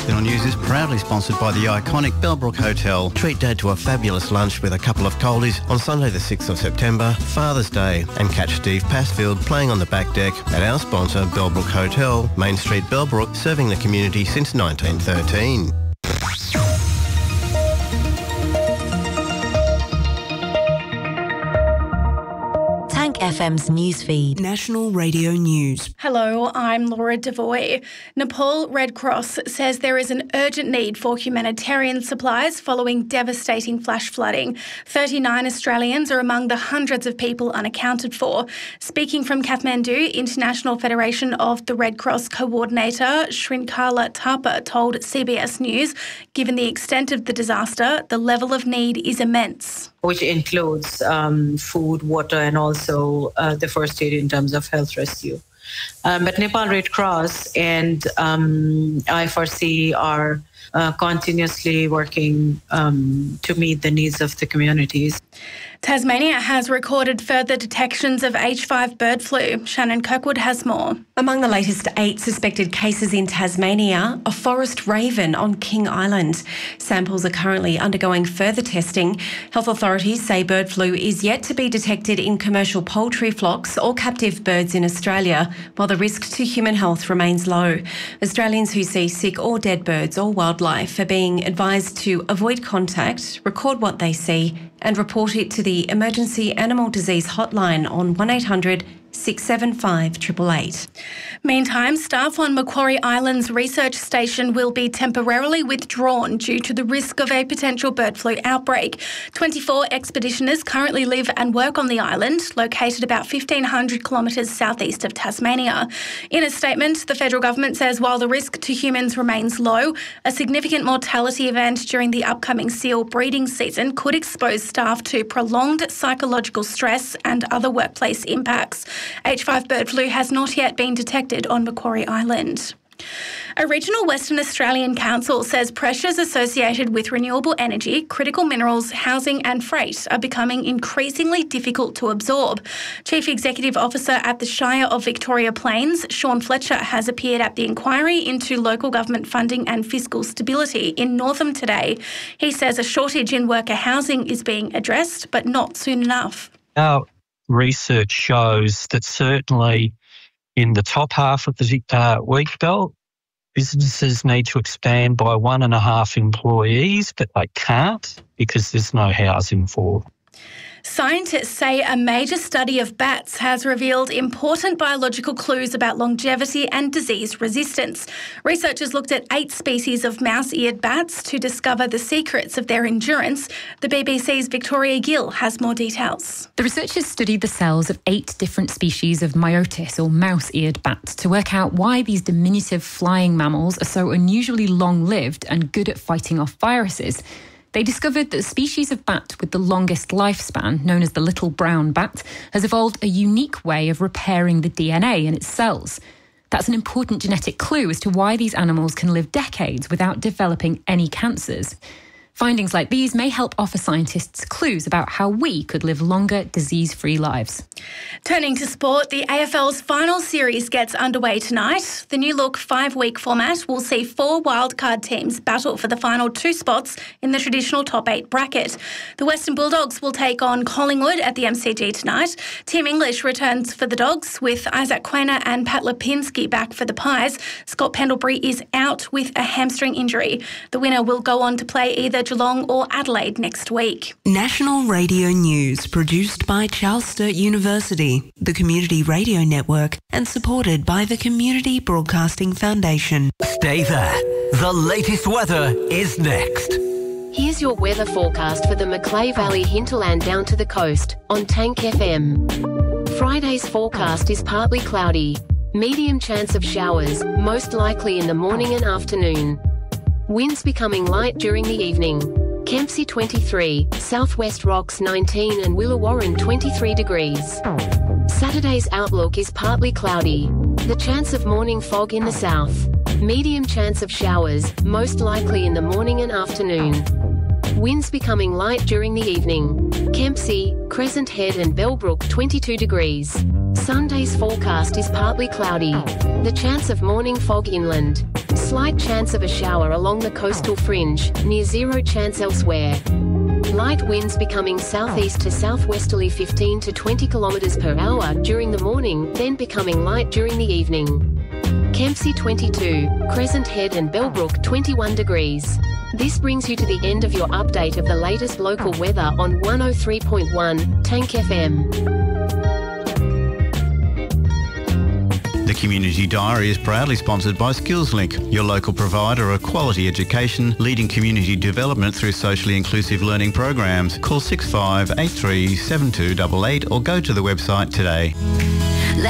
Then News is proudly sponsored by the iconic Bellbrook Hotel. Treat Dad to a fabulous lunch with a couple of coldies on Sunday the 6th of September, Father's Day, and catch Steve Passfield playing on the back deck at our sponsor Bellbrook Hotel, Main Street, Bellbrook, serving the community since 1913. FM's newsfeed. National Radio News. Hello, I'm Laura Devoy. Nepal Red Cross says there is an urgent need for humanitarian supplies following devastating flash flooding. 39 Australians are among the hundreds of people unaccounted for. Speaking from Kathmandu, International Federation of the Red Cross coordinator Shrinkala Thapa told CBS News, given the extent of the disaster, the level of need is immense. Which includes food, water, and also the first aid in terms of health rescue. But Nepal Red Cross and I4C are continuously working to meet the needs of the communities. Tasmania has recorded further detections of H5 bird flu. Shannon Kirkwood has more. Among the latest 8 suspected cases in Tasmania, a forest raven on King Island. Samples are currently undergoing further testing. Health authorities say bird flu is yet to be detected in commercial poultry flocks or captive birds in Australia, while the risk to human health remains low. Australians who see sick or dead birds or wildlife are being advised to avoid contact, record what they see, and report it to the Emergency Animal Disease Hotline on 1800 675 888. Meantime, staff on Macquarie Island's research station will be temporarily withdrawn due to the risk of a potential bird flu outbreak. 24 expeditioners currently live and work on the island, located about 1,500 kilometres southeast of Tasmania. In a statement, the federal government says while the risk to humans remains low, a significant mortality event during the upcoming seal breeding season could expose staff to prolonged psychological stress and other workplace impacts. H5 bird flu has not yet been detected on Macquarie Island. A regional Western Australian council says pressures associated with renewable energy, critical minerals, housing and freight are becoming increasingly difficult to absorb. Chief Executive Officer at the Shire of Victoria Plains, Sean Fletcher, has appeared at the inquiry into local government funding and fiscal stability in Northam today. He says a shortage in worker housing is being addressed, but not soon enough. Our research shows that certainly in the top half of the wheat belt, businesses need to expand by 1.5 employees, but they can't because there's no housing for them. Scientists say a major study of bats has revealed important biological clues about longevity and disease resistance. Researchers looked at 8 species of mouse-eared bats to discover the secrets of their endurance. The BBC's Victoria Gill has more details. The researchers studied the cells of 8 different species of Myotis, or mouse-eared bats, to work out why these diminutive flying mammals are so unusually long-lived and good at fighting off viruses. They discovered that the species of bat with the longest lifespan, known as the little brown bat, has evolved a unique way of repairing the DNA in its cells. That's an important genetic clue as to why these animals can live decades without developing any cancers. Findings like these may help offer scientists clues about how we could live longer, disease-free lives. Turning to sport, the AFL's final series gets underway tonight. The new-look 5-week format will see 4 wildcard teams battle for the final 2 spots in the traditional top 8 bracket. The Western Bulldogs will take on Collingwood at the MCG tonight. Tim English returns for the Dogs, with Isaac Quainer and Pat Lipinski back for the Pies. Scott Pendlebury is out with a hamstring injury. The winner will go on to play either Geelong or Adelaide next week. National Radio News, produced by Charles Sturt University, the Community Radio Network, and supported by the Community Broadcasting Foundation. Stay there. The latest weather is next. Here's your weather forecast for the Macleay Valley hinterland down to the coast on Tank FM. Friday's forecast is partly cloudy. Medium chance of showers, most likely in the morning and afternoon. Winds becoming light during the evening. Kempsey 23, Southwest Rocks 19 and Willawarren 23 degrees. Saturday's outlook is partly cloudy. The chance of morning fog in the south. Medium chance of showers, most likely in the morning and afternoon. Winds becoming light during the evening. Kempsey, Crescent Head and Bellbrook 22 degrees. Sunday's forecast is partly cloudy. The chance of morning fog inland. Slight chance of a shower along the coastal fringe, near zero chance elsewhere. Light winds becoming southeast to southwesterly 15 to 20 kilometres per hour during the morning, then becoming light during the evening. Kempsey 22, Crescent Head and Bellbrook 21 degrees. This brings you to the end of your update of the latest local weather on 103.1 Tank FM. The Community Diary is proudly sponsored by SkillsLink, your local provider of quality education, leading community development through socially inclusive learning programs. Call 6583 7288 or go to the website today.